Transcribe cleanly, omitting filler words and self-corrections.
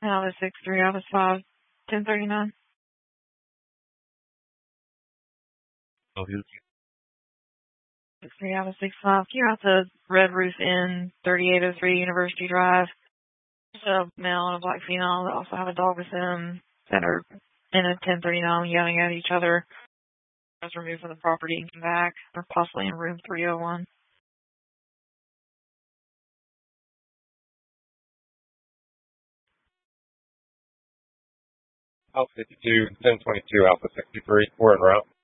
Alpha 63, Alpha 5, 1039. Oh, he's 63, Alpha 65. You're at the Red Roof Inn, 3803 University Drive. There's a male and a black female that also have a dog with them that are in a 1039 yelling at each other. I was removed from the property and come back, or possibly in room 301. Alpha 52, 1022, Alpha 63. We're en route.